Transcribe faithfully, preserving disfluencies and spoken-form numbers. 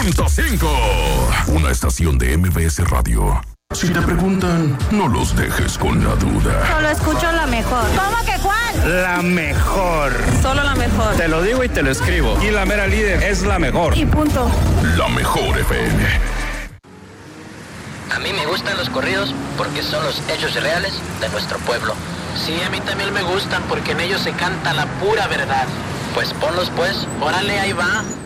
punto cinco. Una estación de M B S Radio. Si te preguntan, no los dejes con la duda. Solo escucho la mejor. ¿Cómo que cuál? La mejor. Solo la mejor. Te lo digo y te lo escribo. Y la mera líder es la mejor. Y punto. La mejor F M. A mí me gustan los corridos porque son los hechos reales de nuestro pueblo. Sí, a mí también me gustan porque en ellos se canta la pura verdad. Pues ponlos pues. Órale, ahí va.